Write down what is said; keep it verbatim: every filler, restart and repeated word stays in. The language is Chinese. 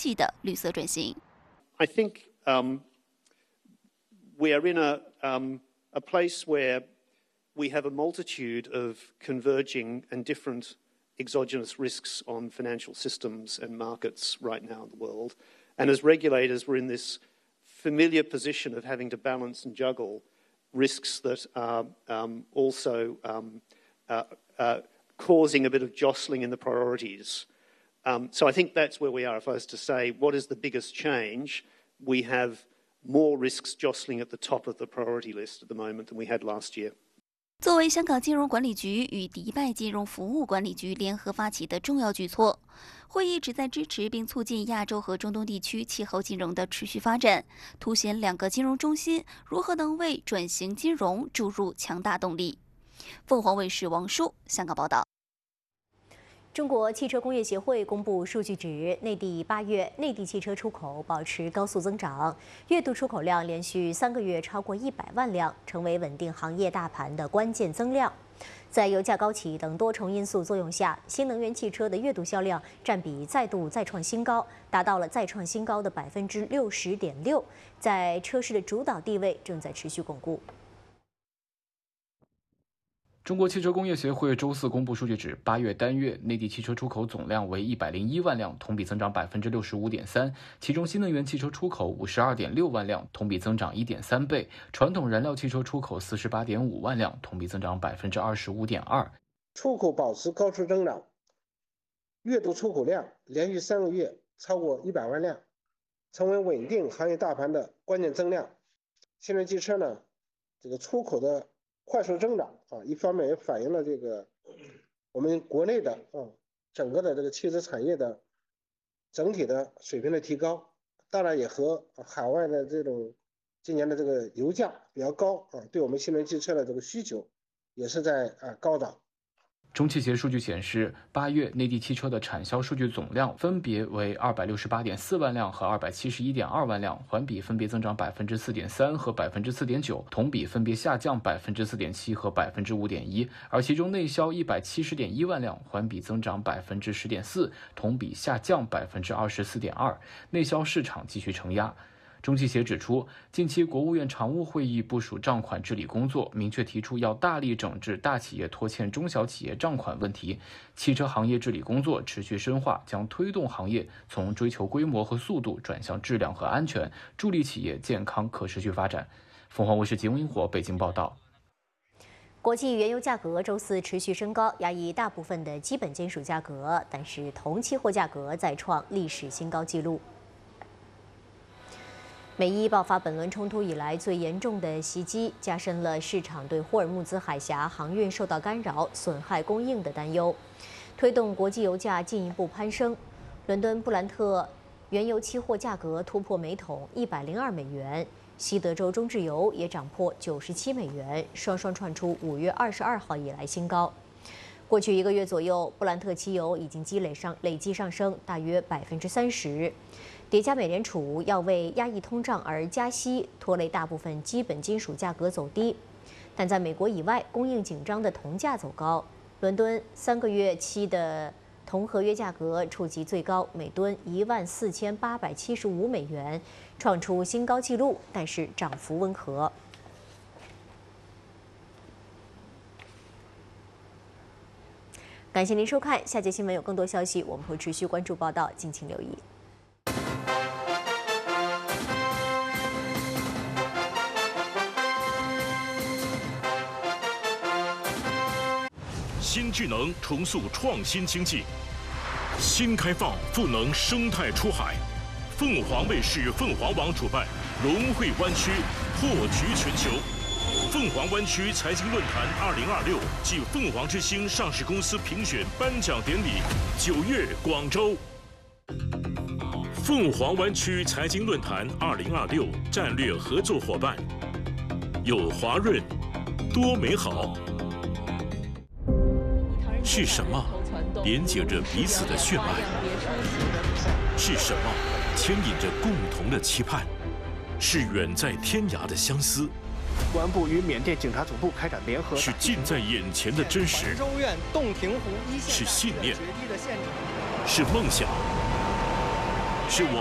续的绿色转型。 I think um, we are in a, um, a place where we have a multitude of converging and different exogenous risks on financial systems and markets right now in the world. And as regulators, we're in this familiar position of having to balance and juggle risks that are um, also um, uh, uh, causing a bit of jostling in the priorities. Um, so I think that's where we are. If I was to say, what is the biggest change? We have more risks jostling at the top of the priority list at the moment than we had last year. 作为香港金融管理局与迪拜金融服务管理局联合发起的重要举措，会议旨在支持并促进亚洲和中东地区气候金融的持续发展，凸显两个金融中心如何能为转型金融注入强大动力。凤凰卫视王舒香港报道。 中国汽车工业协会公布数据指，内地八月内地汽车出口保持高速增长，月度出口量连续三个月超过一百万辆，成为稳定行业大盘的关键增量。在油价高企等多重因素作用下，新能源汽车的月度销量占比再度再创新高，达到了再创新高的百分之六十点六，在车市的主导地位正在持续巩固。 中国汽车工业协会周四公布数据指，八月单月内地汽车出口总量为一百零一万辆，同比增长百分之六十五点三，其中新能源汽车出口五十二点六万辆，同比增长一点三倍；传统燃料汽车出口四十八点五万辆，同比增长百分之二十五点二。 出口保持高速增长，月度出口量连续三个月超过一百万辆，成为稳定行业大盘的关键增量。新能源汽车呢，这个出口的快速增长啊，一方面也反映了这个我们国内的啊整个的这个汽车产业的整体的水平的提高，当然也和海外的这种今年的这个油价比较高啊，对我们新能源汽车的这个需求也是在啊高涨。 中汽协数据显示，八月内地汽车的产销数据总量分别为二百六十八点四万辆和二百七十一点二万辆，环比分别增长百分之四点三和百分之四点九，同比分别下降百分之四点七和百分之五点一。而其中内销一百七十点一万辆，环比增长百分之十点四，同比下降百分之二十四点二，内销市场继续承压。中汽协指出，近期国务院常务会议部署账款治理工作，明确提出要大力整治大企业拖欠中小企业账款问题。汽车行业治理工作持续深化，将推动行业从追求规模和速度转向质量和安全，助力企业健康可持续发展。凤凰卫视节目萤火北京报道。 国际原油价格周四持续升高，压抑大部分的基本金属价格，但是铜期货价格再创历史新高纪录。美伊爆发本轮冲突以来最严重的袭击，加深了市场对霍尔木兹海峡航运受到干扰、损害供应的担忧，推动国际油价进一步攀升。伦敦布兰特原油期货价格突破每桶一百零二美元，西德州中质油也涨破九十七美元，双双创出五月二十二号以来新高。过去一个月左右，布兰特期油已经积累上累计上升大约百分之三十。叠加美联储要为压抑通胀而加息，拖累大部分基本金属价格走低。但在美国以外，供应紧张的铜价走高。伦敦三个月期的铜合约价格触及最高每吨一万四千八百七十五美元，创出新高纪录，但是涨幅温和。感谢您收看，下节新闻有更多消息，我们会持续关注报道，敬请留意。 新智能重塑创新经济，新开放赋能生态出海。凤凰卫视、凤凰网主办龙汇湾区破局全球。凤凰湾区财经论坛二零二六暨凤凰之星上市公司评选颁奖典礼，九月广州。凤凰湾区财经论坛二零二六战略合作伙伴有华润、多美好。是什么连接着彼此的血脉？是什么牵引着共同的期盼？是远在天涯的相思。 公安部与缅甸警察总部开展联合。 是近在眼前的真实。 州院洞庭湖一线。 是信念。是梦想。是我。